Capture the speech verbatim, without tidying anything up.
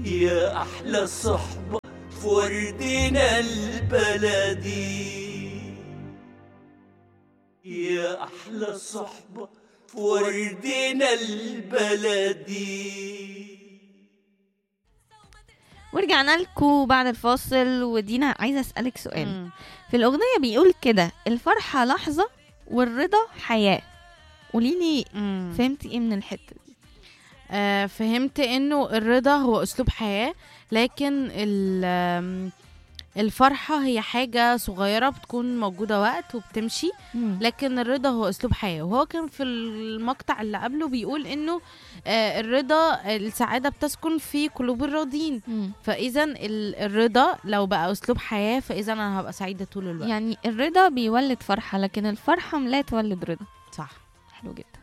يا أحلى صحبة في وردنا البلدي، يا أحلى صحبة في وردنا البلدي. ورجعنا لكم بعد الفاصل، ودينا عايزة أسألك سؤال. مم. في الأغنية بيقول كده: الفرحة لحظة والرضا حياة. قوليلي مم. فهمتي ايه من الحتة دي؟ آه فهمت انه الرضا هو اسلوب حياة، لكن ال- آم، الفرحة هي حاجة صغيرة بتكون موجودة وقت وبتمشي، لكن الرضا هو اسلوب حياة. وهو كان في المقطع اللي قبله بيقول انه آه الرضا، السعادة بتسكن في قلوب الراضين. مم. فاذا ال- الرضا لو بقى اسلوب حياة، فاذا انا هبقى سعيدة طول الوقت. يعني الرضا بيولد فرحة، لكن الفرحة لا تولد رضا. صح. حلو جدا.